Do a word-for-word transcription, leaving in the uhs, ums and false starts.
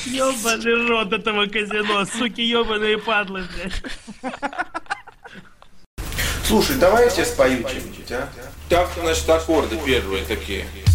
Ёбаный рот этого казино, суки ёбаные падлы, блядь. Слушай, давай я тебе спою что-нибудь, а? Так, значит, аккорды первые такие.